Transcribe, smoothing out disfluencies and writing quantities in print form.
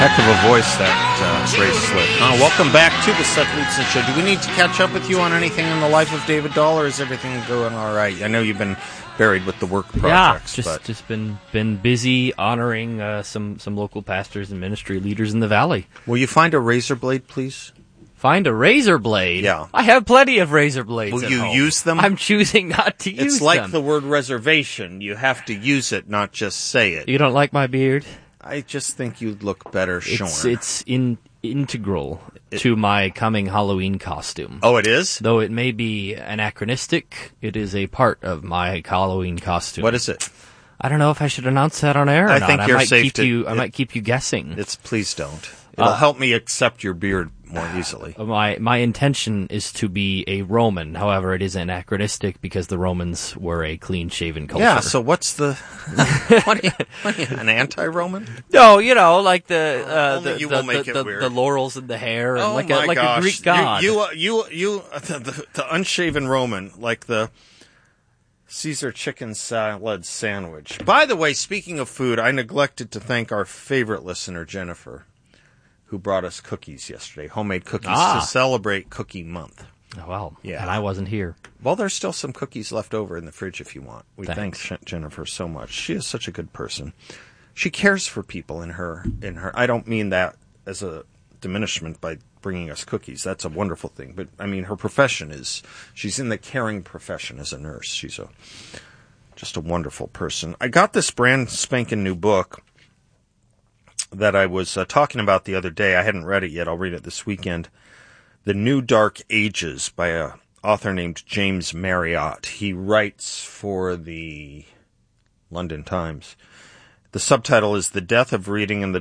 Heck of a voice, that Ray Slick. Welcome back to the Seth Leeson Show. Do we need to catch up with you on anything in the life of David Dahl, or is everything going all right? I know you've been buried with the work projects. Yeah, just been busy honoring some local pastors and ministry leaders in the valley. Will you find a razor blade, please? Find a razor blade? Yeah. I have plenty of razor blades. Will at you home. use them? I'm choosing not to use them. It's like the word reservation. You have to use it, not just say it. You don't like my beard? I just think you'd look better shorn. It's integral to my coming Halloween costume. Oh, it is? Though it may be anachronistic, it is a part of my Halloween costume. What is it? I don't know if I should announce that on air or I not. think you're safe I might keep you guessing. Please don't. It'll help me accept your beard more easily. My intention is to be a Roman. However, it is anachronistic because the Romans were a clean-shaven culture. Yeah, so what's the... what are you, an anti-Roman? No, like the laurels in the hair, and like a Greek god. The unshaven Roman, like the Caesar chicken salad sandwich. By the way, speaking of food, I neglected to thank our favorite listener, Jennifer, who brought us cookies yesterday, homemade cookies to celebrate Cookie Month. Oh, well, yeah. And I wasn't here. Well, there's still some cookies left over in the fridge if you want. We Thanks. thank Jennifer so much. She is such a good person. She cares for people in her. I don't mean that as a diminishment by bringing us cookies. That's a wonderful thing. But, I mean, her profession is, she's in the caring profession as a nurse. She's just a wonderful person. I got this brand spanking new book that I was talking about the other day. I hadn't read it yet. I'll read it this weekend. The New Dark Ages by an author named James Marriott. He writes for the London Times. The subtitle is The Death of Reading and the